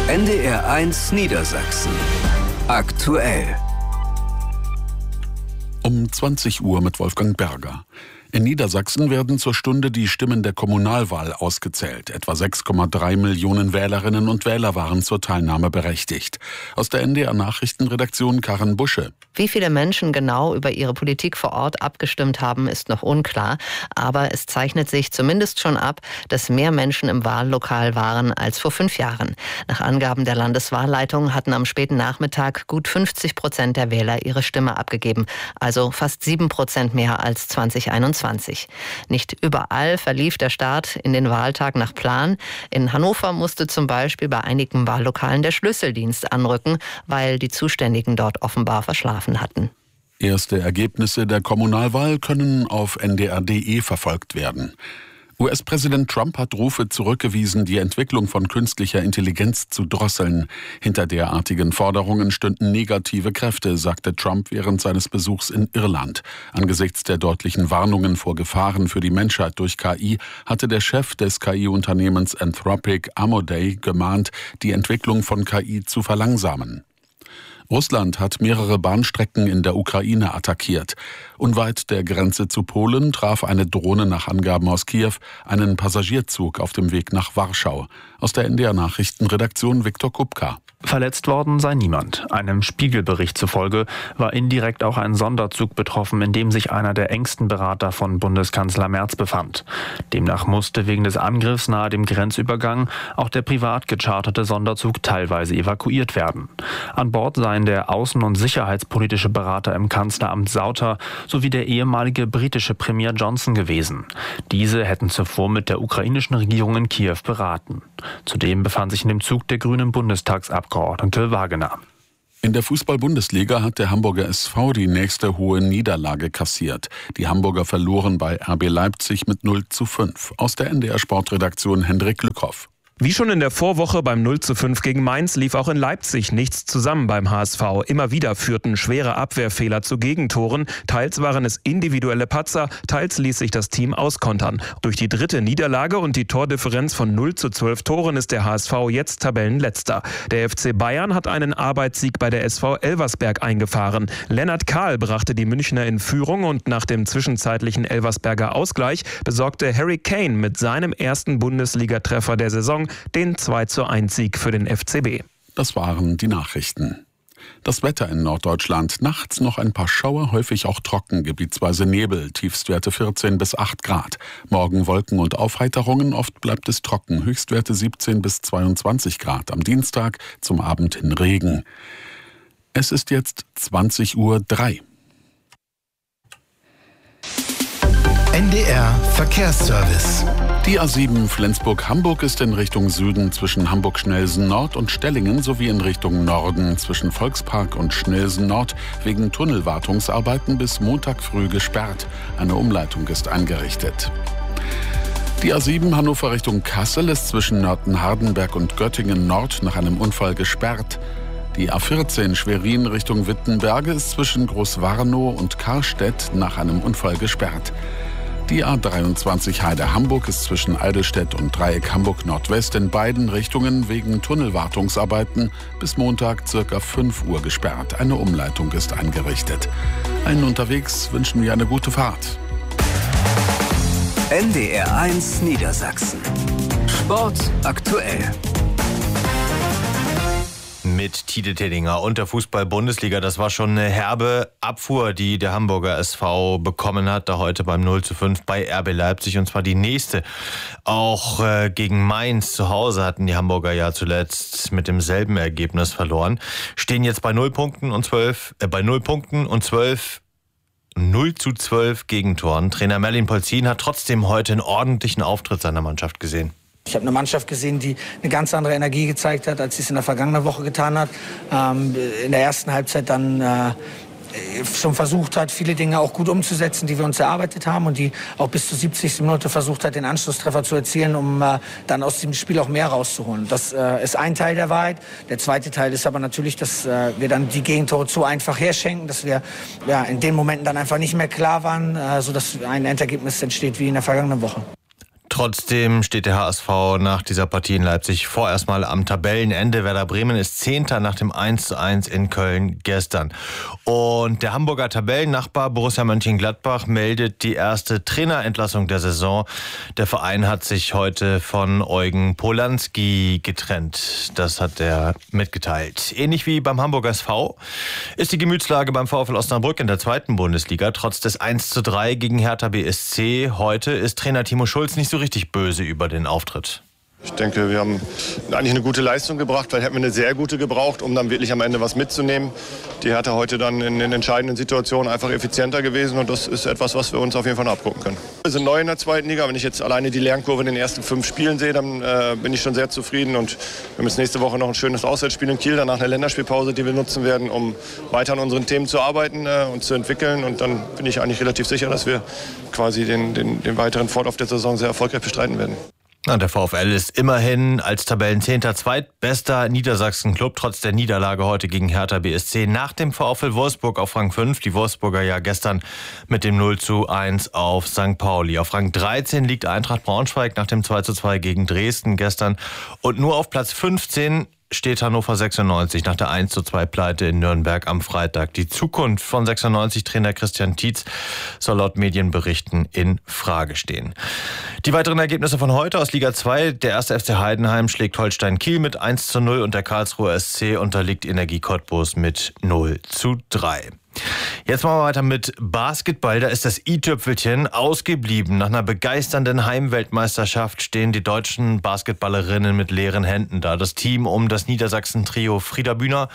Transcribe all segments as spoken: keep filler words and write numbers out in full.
N D R eins Niedersachsen. Aktuell. Um zwanzig Uhr mit Wolfgang Berger. In Niedersachsen werden zur Stunde die Stimmen der Kommunalwahl ausgezählt. Etwa sechs Komma drei Millionen Wählerinnen und Wähler waren zur Teilnahme berechtigt. Aus der N D R-Nachrichtenredaktion Karin Busche. Wie viele Menschen genau über ihre Politik vor Ort abgestimmt haben, ist noch unklar. Aber es zeichnet sich zumindest schon ab, dass mehr Menschen im Wahllokal waren als vor fünf Jahren. Nach Angaben der Landeswahlleitung hatten am späten Nachmittag gut fünfzig Prozent der Wähler ihre Stimme abgegeben. Also fast sieben Prozent mehr als zwanzig einundzwanzig. Nicht überall verlief der Start in den Wahltag nach Plan. In Hannover musste zum Beispiel bei einigen Wahllokalen der Schlüsseldienst anrücken, weil die Zuständigen dort offenbar verschlafen hatten. Erste Ergebnisse der Kommunalwahl können auf N D R punkt D E verfolgt werden. U S-Präsident Trump hat Rufe zurückgewiesen, die Entwicklung von künstlicher Intelligenz zu drosseln. Hinter derartigen Forderungen stünden negative Kräfte, sagte Trump während seines Besuchs in Irland. Angesichts der deutlichen Warnungen vor Gefahren für die Menschheit durch K I hatte der Chef des K I-Unternehmens Anthropic, Amodei, gemahnt, die Entwicklung von K I zu verlangsamen. Russland hat mehrere Bahnstrecken in der Ukraine attackiert. Unweit der Grenze zu Polen traf eine Drohne nach Angaben aus Kiew einen Passagierzug auf dem Weg nach Warschau. Aus der N D R-Nachrichtenredaktion Viktor Kupka. Verletzt worden sei niemand. Einem Spiegelbericht zufolge war indirekt auch ein Sonderzug betroffen, in dem sich einer der engsten Berater von Bundeskanzler Merz befand. Demnach musste wegen des Angriffs nahe dem Grenzübergang auch der privat gecharterte Sonderzug teilweise evakuiert werden. An Bord seien der außen- und sicherheitspolitische Berater im Kanzleramt Sauter sowie der ehemalige britische Premier Johnson gewesen. Diese hätten zuvor mit der ukrainischen Regierung in Kiew beraten. Zudem befand sich in dem Zug der grünen Bundestagsabgeordnete Wagener. In der Fußball-Bundesliga hat der Hamburger S V die nächste hohe Niederlage kassiert. Die Hamburger verloren bei R B Leipzig mit null zu fünf. Aus der N D R-Sportredaktion Hendrik Lückhoff. Wie schon in der Vorwoche beim null zu fünf gegen Mainz lief auch in Leipzig nichts zusammen beim H S V. Immer wieder führten schwere Abwehrfehler zu Gegentoren. Teils waren es individuelle Patzer, teils ließ sich das Team auskontern. Durch die dritte Niederlage und die Tordifferenz von null zu zwölf Toren ist der H S V jetzt Tabellenletzter. Der F C Bayern hat einen Arbeitssieg bei der S V Elversberg eingefahren. Lennart Kahl brachte die Münchner in Führung und nach dem zwischenzeitlichen Elversberger Ausgleich besorgte Harry Kane mit seinem ersten Bundesligatreffer der Saison den zwei zu eins Sieg für den F C B. Das waren die Nachrichten. Das Wetter in Norddeutschland. Nachts noch ein paar Schauer, häufig auch trocken, gebietsweise Nebel, Tiefstwerte vierzehn bis acht Grad. Morgen Wolken und Aufheiterungen, oft bleibt es trocken, Höchstwerte siebzehn bis zweiundzwanzig Grad. Am Dienstag zum Abend hin Regen. Es ist jetzt zwanzig Uhr drei. N D R Verkehrsservice. Die A sieben Flensburg-Hamburg ist in Richtung Süden zwischen Hamburg-Schnelsen-Nord und Stellingen sowie in Richtung Norden zwischen Volkspark und Schnelsen-Nord wegen Tunnelwartungsarbeiten bis Montag früh gesperrt. Eine Umleitung ist eingerichtet. Die A sieben Hannover Richtung Kassel ist zwischen Nörten-Hardenberg und Göttingen-Nord nach einem Unfall gesperrt. Die A vierzehn Schwerin Richtung Wittenberge ist zwischen Großwarnow und Karstedt nach einem Unfall gesperrt. Die A dreiundzwanzig Heide-Hamburg ist zwischen Eidelstedt und Dreieck Hamburg-Nordwest in beiden Richtungen wegen Tunnelwartungsarbeiten bis Montag ca. fünf Uhr gesperrt. Eine Umleitung ist eingerichtet. Allen unterwegs wünschen wir eine gute Fahrt. N D R eins Niedersachsen. Sport aktuell. Mit Tide Teddinger und der Fußball-Bundesliga. Das war schon eine herbe Abfuhr, die der Hamburger S V bekommen hat, da heute beim null zu fünf bei R B Leipzig, und zwar die nächste. Auch äh, gegen Mainz zu Hause hatten die Hamburger ja zuletzt mit demselben Ergebnis verloren. Stehen jetzt bei null Punkten und zwölf, äh, bei null Punkten und zwölf null zu zwölf Gegentoren. Trainer Merlin Polzin hat trotzdem heute einen ordentlichen Auftritt seiner Mannschaft gesehen. Ich habe eine Mannschaft gesehen, die eine ganz andere Energie gezeigt hat, als sie es in der vergangenen Woche getan hat. Ähm, in der ersten Halbzeit dann äh, schon versucht hat, viele Dinge auch gut umzusetzen, die wir uns erarbeitet haben, und die auch bis zur siebzigsten Minute versucht hat, den Anschlusstreffer zu erzielen, um äh, dann aus dem Spiel auch mehr rauszuholen. Das äh, ist ein Teil der Wahrheit. Der zweite Teil ist aber natürlich, dass äh, wir dann die Gegentore zu einfach herschenken, dass wir ja, in den Momenten dann einfach nicht mehr klar waren, äh, sodass ein Endergebnis entsteht wie in der vergangenen Woche. Trotzdem steht der H S V nach dieser Partie in Leipzig vorerst mal am Tabellenende. Werder Bremen ist Zehnter nach dem eins zu eins in Köln gestern. Und der Hamburger Tabellennachbar Borussia Mönchengladbach meldet die erste Trainerentlassung der Saison. Der Verein hat sich heute von Eugen Polanski getrennt. Das hat er mitgeteilt. Ähnlich wie beim Hamburger S V ist die Gemütslage beim VfL Osnabrück in der zweiten Bundesliga. Trotz des eins zu drei gegen Hertha B S C heute ist Trainer Timo Schulz nicht so richtig böse über den Auftritt. Ich denke, wir haben eigentlich eine gute Leistung gebracht. Vielleicht hätten wir eine sehr gute gebraucht, um dann wirklich am Ende was mitzunehmen. Die Hertha heute dann in den entscheidenden Situationen einfach effizienter gewesen. Und das ist etwas, was wir uns auf jeden Fall noch abgucken können. Wir sind neu in der zweiten Liga. Wenn ich jetzt alleine die Lernkurve in den ersten fünf Spielen sehe, dann äh, bin ich schon sehr zufrieden. Und wir haben jetzt nächste Woche noch ein schönes Auswärtsspiel in Kiel. Danach eine Länderspielpause, die wir nutzen werden, um weiter an unseren Themen zu arbeiten äh, und zu entwickeln. Und dann bin ich eigentlich relativ sicher, dass wir quasi den, den, den weiteren Fortlauf der Saison sehr erfolgreich bestreiten werden. Na, der VfL ist immerhin als Tabellenzehnter zweitbester Niedersachsen-Club, trotz der Niederlage heute gegen Hertha B S C nach dem VfL Wolfsburg auf Rang fünf. Die Wolfsburger ja gestern mit dem null zu eins auf Sankt Pauli. Auf Rang dreizehn liegt Eintracht Braunschweig nach dem zwei zu zwei gegen Dresden gestern. Und nur auf Platz fünfzehn steht Hannover sechsundneunzig nach der eins zu zwei Pleite in Nürnberg am Freitag. Die Zukunft von sechsundneunzig-Trainer Christian Tietz soll laut Medienberichten in Frage stehen. Die weiteren Ergebnisse von heute aus Liga zwei. Der erste F C Heidenheim schlägt Holstein Kiel mit eins zu null und der Karlsruher S C unterliegt Energie Cottbus mit null zu drei. Jetzt machen wir weiter mit Basketball. Da ist das i-Tüpfelchen ausgeblieben. Nach einer begeisternden Heimweltmeisterschaft stehen die deutschen Basketballerinnen mit leeren Händen da. Das Team um das Niedersachsen-Trio Frieda Bühner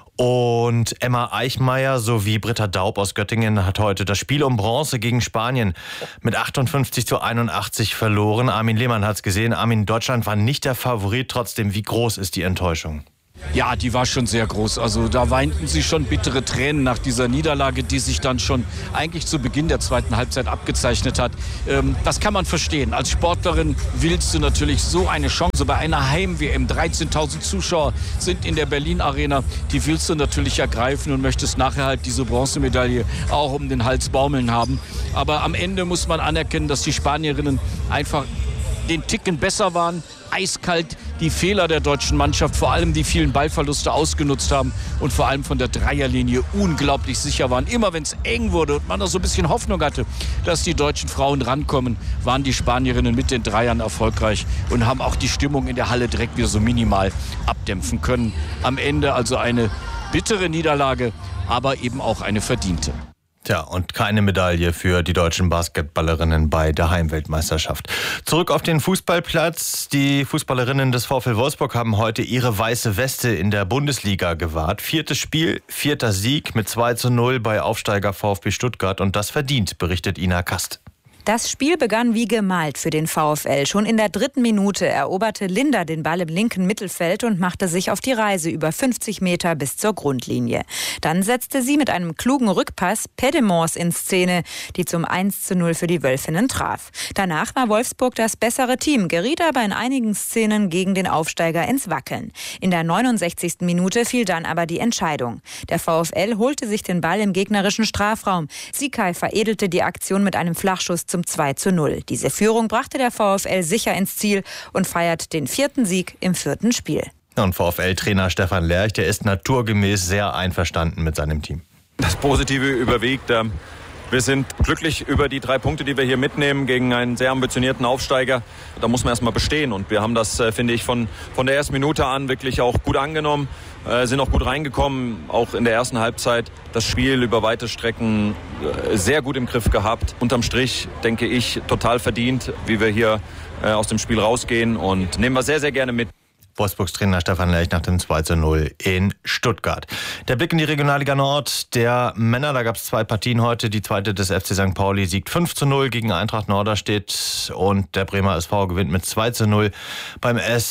und Emma Eichmeier sowie Britta Daub aus Göttingen hat heute das Spiel um Bronze gegen Spanien mit achtundfünfzig zu einundachtzig verloren. Armin Lehmann hat es gesehen. Armin, Deutschland war nicht der Favorit. Trotzdem, wie groß ist die Enttäuschung? Ja, die war schon sehr groß. Also da weinten sie schon bittere Tränen nach dieser Niederlage, die sich dann schon eigentlich zu Beginn der zweiten Halbzeit abgezeichnet hat. Ähm, das kann man verstehen. Als Sportlerin willst du natürlich so eine Chance bei einer Heim-W M. dreizehntausend Zuschauer sind in der Berlin-Arena. Die willst du natürlich ergreifen und möchtest nachher halt diese Bronzemedaille auch um den Hals baumeln haben. Aber am Ende muss man anerkennen, dass die Spanierinnen einfach den Ticken besser waren, eiskalt die Fehler der deutschen Mannschaft, vor allem die vielen Ballverluste ausgenutzt haben und vor allem von der Dreierlinie unglaublich sicher waren. Immer wenn es eng wurde und man noch so ein bisschen Hoffnung hatte, dass die deutschen Frauen rankommen, waren die Spanierinnen mit den Dreiern erfolgreich und haben auch die Stimmung in der Halle direkt wieder so minimal abdämpfen können. Am Ende also eine bittere Niederlage, aber eben auch eine verdiente. Tja, und keine Medaille für die deutschen Basketballerinnen bei der Heimweltmeisterschaft. Zurück auf den Fußballplatz. Die Fußballerinnen des VfL Wolfsburg haben heute ihre weiße Weste in der Bundesliga gewahrt. Viertes Spiel, vierter Sieg mit zwei zu null bei Aufsteiger VfB Stuttgart. Und das verdient, berichtet Ina Kast. Das Spiel begann wie gemalt für den VfL. Schon in der dritten Minute eroberte Linda den Ball im linken Mittelfeld und machte sich auf die Reise über fünfzig Meter bis zur Grundlinie. Dann setzte sie mit einem klugen Rückpass Pedemors in Szene, die zum eins zu null für die Wölfinnen traf. Danach war Wolfsburg das bessere Team, geriet aber in einigen Szenen gegen den Aufsteiger ins Wackeln. In der neunundsechzigsten Minute fiel dann aber die Entscheidung. Der VfL holte sich den Ball im gegnerischen Strafraum. Sikai veredelte die Aktion mit einem Flachschuss zum zwei zu null. Diese Führung brachte der VfL sicher ins Ziel und feiert den vierten Sieg im vierten Spiel. Und VfL-Trainer Stefan Lerch, der ist naturgemäß sehr einverstanden mit seinem Team. Das Positive überwiegt. Wir sind glücklich über die drei Punkte, die wir hier mitnehmen gegen einen sehr ambitionierten Aufsteiger. Da muss man erstmal bestehen und wir haben das, finde ich, von, von der ersten Minute an wirklich auch gut angenommen. Äh, sind auch gut reingekommen, auch in der ersten Halbzeit das Spiel über weite Strecken äh, sehr gut im Griff gehabt. Unterm Strich, denke ich, total verdient, wie wir hier äh, aus dem Spiel rausgehen und nehmen wir sehr, sehr gerne mit. Wolfsburgs Trainer Stefan Lerch nach dem zwei zu null in Stuttgart. Der Blick in die Regionalliga Nord der Männer, da gab es zwei Partien heute. Die zweite des F C Sankt Pauli siegt fünf zu null gegen Eintracht Norderstedt und der Bremer S V gewinnt mit zwei zu null beim S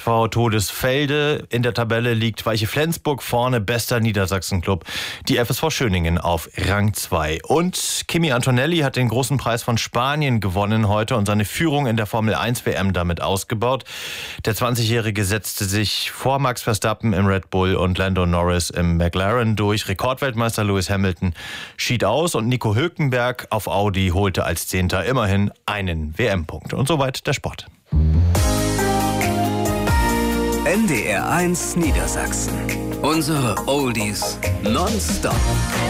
V Todesfelde. In der Tabelle liegt Weiche Flensburg vorne, bester Niedersachsen-Club. Die F S V Schöningen auf Rang zwei. Und Kimi Antonelli hat den großen Preis von Spanien gewonnen heute und seine Führung in der Formel eins W M damit ausgebaut. Der zwanzigjährige setzte sich vor Max Verstappen im Red Bull und Lando Norris im McLaren durch. Rekordweltmeister Lewis Hamilton schied aus und Nico Hülkenberg auf Audi holte als Zehnter immerhin einen W M-Punkt. Und soweit der Sport. N D R eins Niedersachsen. Unsere Oldies nonstop.